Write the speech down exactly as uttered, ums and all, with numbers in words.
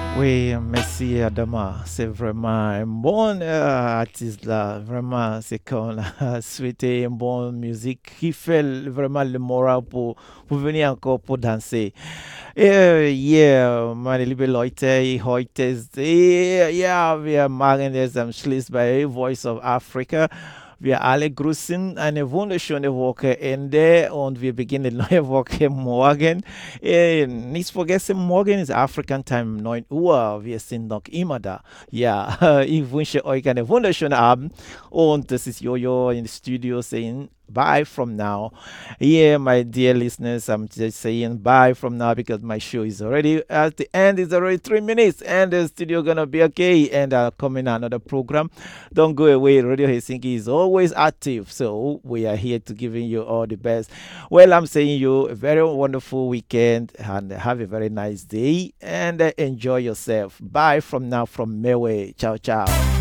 Oui, merci Adama. C'est vraiment un bon euh, artiste là. Vraiment, c'est qu'on a souhaité une bonne musique qui fait le- vraiment le moral pour, pour venir encore pour danser. Et euh, yeah, meine liebe Leute, heute ist, eh, ja, wir machen jetzt am Schluss bei Voice of Africa. Wir alle grüßen eine wunderschöne Wochenende und wir beginnen eine neue Woche morgen. Äh, nicht vergessen, morgen ist African Time neun Uhr. Wir sind noch immer da. Ja, ich wünsche euch einen wunderschönen Abend und das ist Jojo in the studio saying bye from now. Yeah, my dear listeners, I'm just saying bye from now because my show is already at the end. It's already three minutes, and the studio gonna be okay. And uh, coming another program. Don't go away. Radio Helsinki is always active, so we are here to giving you all the best. Well, I'm saying you a very wonderful weekend and have a very nice day and uh, enjoy yourself. Bye from now from Mewe. Ciao, ciao.